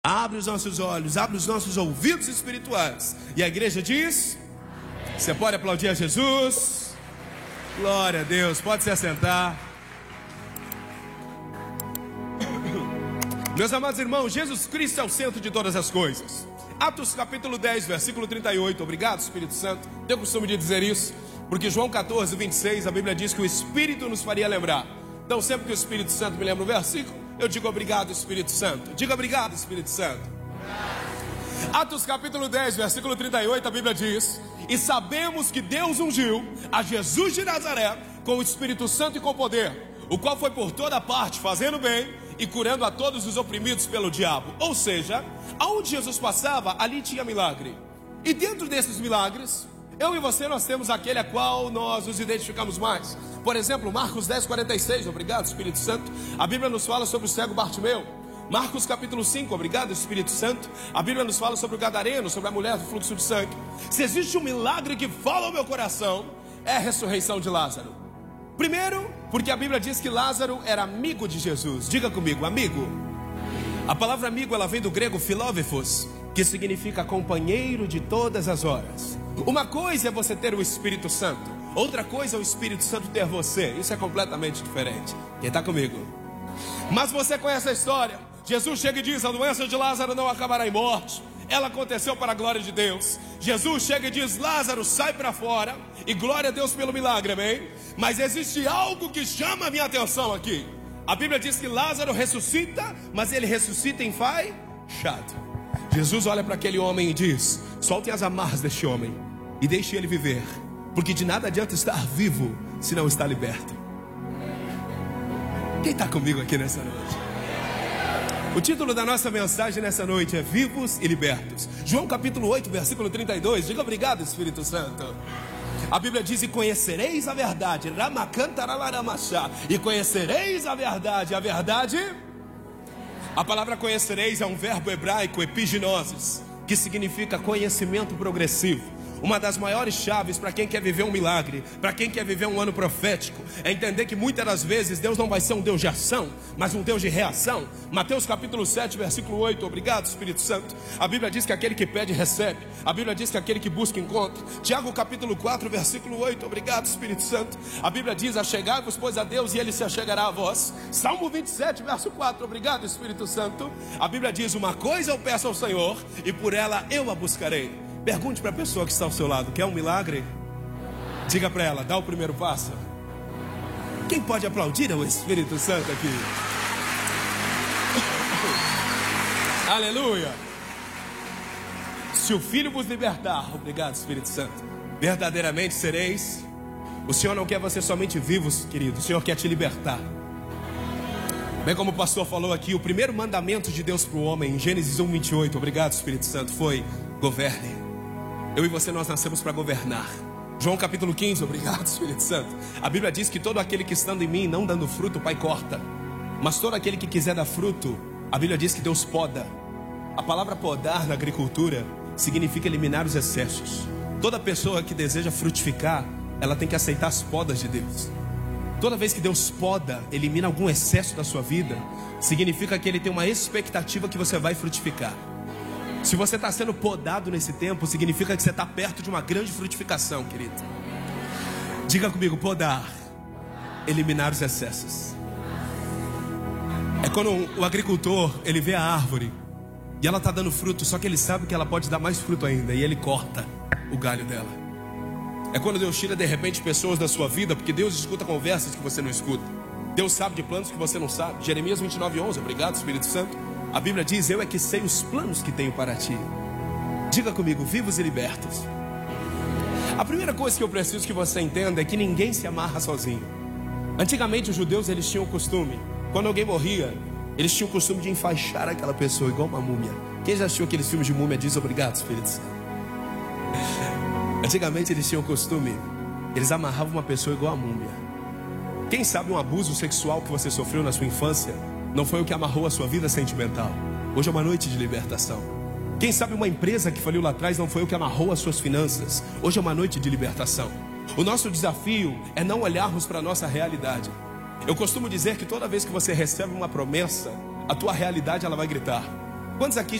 Abre os nossos olhos, abre os nossos ouvidos espirituais. E a igreja diz: você pode aplaudir a Jesus? Glória a Deus, pode se assentar. Meus amados irmãos, Jesus Cristo é o centro de todas as coisas. Atos capítulo 10, versículo 38. Obrigado, Espírito Santo. Tenho o costume de dizer isso, porque João 14, 26, a Bíblia diz que o Espírito nos faria lembrar. Então sempre que o Espírito Santo me lembra um versículo, eu digo obrigado, Espírito Santo. Diga obrigado, Espírito Santo. Atos capítulo 10, versículo 38, a Bíblia diz: e sabemos que Deus ungiu a Jesus de Nazaré com o Espírito Santo e com poder, o qual foi por toda parte fazendo bem e curando a todos os oprimidos pelo diabo. Ou seja, aonde Jesus passava, ali tinha milagre. E dentro desses milagres, eu e você, nós temos aquele a qual nós nos identificamos mais. Por exemplo, Marcos 10, 46, obrigado, Espírito Santo. A Bíblia nos fala sobre o cego Bartimeu. Marcos capítulo 5, obrigado, Espírito Santo. A Bíblia nos fala sobre o gadareno, sobre a mulher do fluxo de sangue. Se existe um milagre que fala ao meu coração, é a ressurreição de Lázaro. Primeiro, porque a Bíblia diz que Lázaro era amigo de Jesus. Diga comigo, amigo. A palavra amigo, ela vem do grego filóvefos, que significa companheiro de todas as horas. Uma coisa é você ter o Espírito Santo, outra coisa é o Espírito Santo ter você. Isso é completamente diferente. Quem está comigo? Mas você conhece a história. Jesus chega e diz: a doença de Lázaro não acabará em morte, ela aconteceu para a glória de Deus. Jesus chega e diz: Lázaro, sai para fora. E glória a Deus pelo milagre, amém? Mas existe algo que chama a minha atenção aqui. A Bíblia diz que Lázaro ressuscita, mas ele ressuscita enfaixado. Jesus olha para aquele homem e diz: soltem as amarras deste homem e deixe ele viver, porque de nada adianta estar vivo se não está liberto. Quem está comigo aqui nessa noite? O título da nossa mensagem nessa noite é Vivos e Libertos. João capítulo 8, versículo 32. Diga obrigado, Espírito Santo. A Bíblia diz: e conhecereis a verdade. E conhecereis a verdade. A verdade... A palavra conhecereis é um verbo hebraico, epiginoses, que significa conhecimento progressivo. Uma das maiores chaves para quem quer viver um milagre, para quem quer viver um ano profético, é entender que muitas das vezes Deus não vai ser um Deus de ação, mas um Deus de reação. Mateus capítulo 7, versículo 8, obrigado, Espírito Santo. A Bíblia diz que aquele que pede, recebe. A Bíblia diz que aquele que busca, encontra. Tiago capítulo 4, versículo 8, obrigado, Espírito Santo. A Bíblia diz: achegai-vos, pois, a Deus, e Ele se achegará a vós. Salmo 27, verso 4, obrigado, Espírito Santo. A Bíblia diz: uma coisa eu peço ao Senhor, e por ela eu a buscarei. Pergunte para a pessoa que está ao seu lado: quer um milagre? Diga para ela: dá o primeiro passo. Quem pode aplaudir ao Espírito Santo aqui? Aleluia. Se o Filho vos libertar, obrigado, Espírito Santo, verdadeiramente sereis. O Senhor não quer você somente vivos, querido, o Senhor quer te libertar. Bem como o pastor falou aqui, o primeiro mandamento de Deus para o homem, em Gênesis 1, 28, obrigado, Espírito Santo, foi: governe. Eu e você, nós nascemos para governar. João capítulo 15, obrigado, Espírito Santo. A Bíblia diz que todo aquele que estando em mim, não dando fruto, o Pai corta. Mas todo aquele que quiser dar fruto, a Bíblia diz que Deus poda. A palavra podar na agricultura significa eliminar os excessos. Toda pessoa que deseja frutificar, ela tem que aceitar as podas de Deus. Toda vez que Deus poda, elimina algum excesso da sua vida, significa que Ele tem uma expectativa que você vai frutificar. Se você está sendo podado nesse tempo, significa que você está perto de uma grande frutificação, querido. Diga comigo: podar, eliminar os excessos. É quando o agricultor, ele vê a árvore e ela está dando fruto, só que ele sabe que ela pode dar mais fruto ainda, e ele corta o galho dela. É quando Deus tira de repente pessoas da sua vida, porque Deus escuta conversas que você não escuta. Deus sabe de planos que você não sabe. Jeremias 29, 11, obrigado, Espírito Santo. A Bíblia diz: eu é que sei os planos que tenho para ti. Diga comigo: vivos e libertos. A primeira coisa que eu preciso que você entenda é que ninguém se amarra sozinho. Antigamente os judeus, eles tinham o costume, quando alguém morria, eles tinham o costume de enfaixar aquela pessoa igual uma múmia. Quem já assistiu aqueles filmes de múmia diz obrigado, Espírito Santo. Antigamente eles tinham o costume, eles amarravam uma pessoa igual a múmia. Quem sabe um abuso sexual que você sofreu na sua infância não foi o que amarrou a sua vida sentimental. Hoje é uma noite de libertação. Quem sabe uma empresa que faliu lá atrás não foi o que amarrou as suas finanças. Hoje é uma noite de libertação. O nosso desafio é não olharmos para a nossa realidade. Eu costumo dizer que toda vez que você recebe uma promessa, a tua realidade ela vai gritar. Quantos aqui